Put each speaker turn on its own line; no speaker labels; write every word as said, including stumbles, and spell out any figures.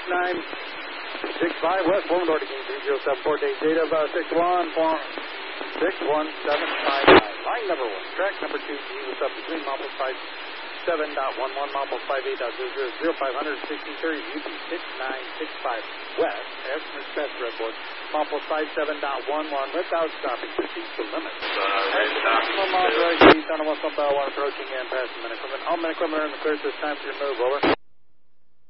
nine six five. West, Woman Door to King three zero seven four. Date of uh, six one six one seven five nine. Line number one. Track number two. G was up between Mopple five seven dot one one, Mopple five eight dot zero zero zero, five hundred sixteen thirty, U P six nine six five West. Estimates best redboard. Mopple five seven dot one one without stopping. Proceed to limit. Maximum authorized speed on a one bell one approaching and passing minute equipment. All minute equipment are in the clear this time for your move. Over.